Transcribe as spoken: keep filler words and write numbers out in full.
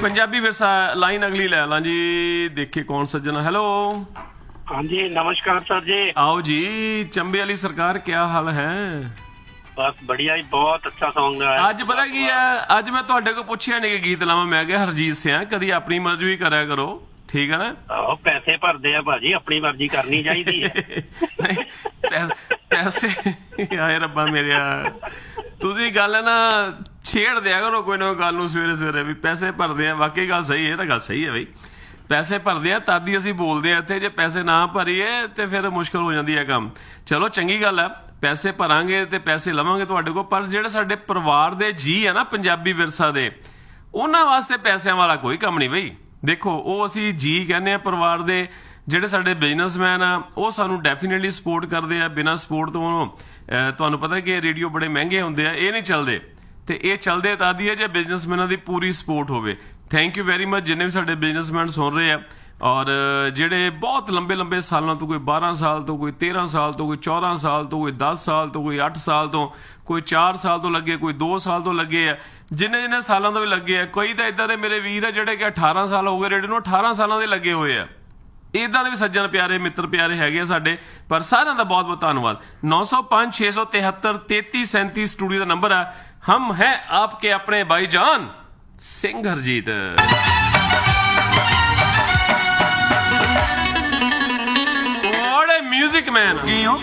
Punjabi Virsa line अगली ले ला जी। देखिए कौन सज्जन। हेलो हाँ जी नमस्कार सर जी। आओ जी। चंबे वाली सरकार क्या हाल है? बस बढ़िया जी, बहुत अच्छा सॉन्ग है। ਅੱਜ ਪਤਾ ਕੀ ਹੈ, ਅੱਜ ਮੈਂ ਤੁਹਾਡੇ ਕੋਲ ਪੁੱਛਿਆ ਨਹੀਂ ਕਿ ਗੀਤ ਲਾਵਾਂ, ਮੈਂ ਕਿਹਾ ਹਰਜੀਤ ਸਿੰਘ ਕਦੀ ਆਪਣੀ ਮਰਜ਼ੀ ਵੀ ਕਰਿਆ ਕਰੋ, ਠੀਕ ਹੈ ਨਾ? ਆਹੋ ਪੈਸੇ ਭਰਦੇ ਆ ਭਾਜੀ, ਆਪਣੀ ਮਰਜ਼ੀ ਕਰਨੀ ਚਾਹੀਦੀ ਹੈ। ਨਹੀਂ ਪੈ- ਪੈਸੇ ਆਏ ਰੱਬਾ ਮੇਰਿਆ, ਤੁਸੀਂ ਗੱਲ ਹੈ ਨਾ ਛੇੜ ਦਿਆ ਕਰੋ ਕੋਈ ਨਾ ਕੋਈ ਗੱਲ ਨੂੰ ਸਵੇਰੇ ਸਵੇਰੇ ਵੀ ਪੈਸੇ ਭਰਦੇ ਆ। ਵਾਕਈ ਗੱਲ ਸਹੀ ਹੈ, ਤਾਂ ਗੱਲ ਸਹੀ ਹੈ ਬਈ, ਪੈਸੇ ਭਰਦੇ ਆ ਤਦ ਹੀ ਅਸੀਂ ਬੋਲਦੇ ਆ ਇੱਥੇ। ਜੇ ਪੈਸੇ ਨਾ ਭਰੀਏ ਤੇ ਫਿਰ ਮੁਸ਼ਕਲ ਹੋ ਜਾਂਦੀ ਹੈ ਕੰਮ। ਚਲੋ ਚੰਗੀ ਗੱਲ ਹੈ, ਪੈਸੇ ਭਰਾਂਗੇ ਤੇ ਪੈਸੇ ਲਵਾਂਗੇ ਤੁਹਾਡੇ ਕੋਲ, ਪਰ ਜਿਹੜੇ ਸਾਡੇ ਪਰਿਵਾਰ ਦੇ ਜੀ ਆ ਨਾ ਪੰਜਾਬੀ ਵਿਰਸਾ ਦੇ, ਉਹਨਾਂ ਵਾਸਤੇ ਪੈਸਿਆਂ ਵਾਲਾ ਕੋਈ ਕੰਮ ਨਹੀਂ ਬਈ। ਦੇਖੋ ਉਹ ਅਸੀਂ ਜੀ ਕਹਿੰਦੇ ਆ ਪਰਿਵਾਰ ਦੇ। ਜਿਹੜੇ ਸਾਡੇ ਬਿਜ਼ਨਸਮੈਨ ਆ ਉਹ ਸਾਨੂੰ ਡੈਫੀਨੇਟਲੀ ਸਪੋਰਟ ਕਰਦੇ ਆ। ਬਿਨਾਂ ਸਪੋਰਟ ਤੋਂ ਤੁਹਾਨੂੰ ਪਤਾ ਕਿ ਰੇਡੀਓ ਬੜੇ ਮਹਿੰਗੇ ਹੁੰਦੇ ਆ, ਇਹ ਨਹੀਂ ਚੱਲਦੇ। ਤੇ ਇਹ ਚੱਲਦੇ ਤਾਂ ਦੀ ਹੈ ਜੇ ਬਿਜ਼ਨਸਮੈਨਾਂ ਦੀ ਪੂਰੀ ਸਪੋਰਟ ਹੋਵੇ। ਥੈਂਕ ਯੂ ਵੈਰੀ ਮਚ ਜਿੰਨੇ ਵੀ ਸਾਡੇ ਬਿਜ਼ਨਸਮੈਨ ਸੁਣ ਰਹੇ ਆ, ਔਰ ਜਿਹੜੇ ਬਹੁਤ ਲੰਬੇ ਲੰਬੇ ਸਾਲਾਂ ਤੋਂ, ਕੋਈ ਬਾਰਾਂ ਸਾਲ ਤੋਂ, ਕੋਈ ਤੇਰਾਂ ਸਾਲ ਤੋਂ, ਕੋਈ ਚੌਦਾਂ ਸਾਲ ਤੋਂ, ਕੋਈ ਦਸ ਸਾਲ ਤੋਂ, ਕੋਈ ਅੱਠ ਸਾਲ ਤੋਂ, ਕੋਈ ਚਾਰ ਸਾਲ ਤੋਂ ਲੱਗੇ, ਕੋਈ ਦੋ ਸਾਲ ਤੋਂ ਲੱਗੇ ਆ, ਜਿੰਨੇ ਜਿੰਨੇ ਸਾਲਾਂ ਤੋਂ ਵੀ ਲੱਗੇ ਆ। ਕਈ ਤਾਂ ਇੱਦਾਂ ਦੇ ਮੇਰੇ ਵੀਰ ਆ ਜਿਹੜੇ ਕਿ ਅਠਾਰਾਂ ਸਾਲ ਹੋ ਗਏ ਰੇਡੀਓ ਨੂੰ, ਅਠਾਰਾਂ ਸਾਲਾਂ ਦੇ ਲੱਗੇ ਹੋਏ ਆ। ਇੱਦਾਂ ਦੇ ਵੀ ਸੱਜਣ ਪਿਆਰੇ ਮਿੱਤਰ ਪਿਆਰੇ ਹੈਗੇ ਆ ਸਾਡੇ, ਪਰ ਸਾਰਿਆਂ ਦਾ ਬਹੁਤ ਬਹੁਤ ਧੰਨਵਾਦ। ਨੌ ਸੌ ਪੰਜ ਛੇ ਸੌ ਤਿਹੱਤਰ ਤੇਤੀ ਸੈਂਤੀ ਸਟੂਡੀਓ ਦਾ ਨੰਬਰ ਆ। ਹਮ ਹੈ ਆਪਕੇ ਆਪਣੇ Bhaijaan Singh Harjeet. What a music man!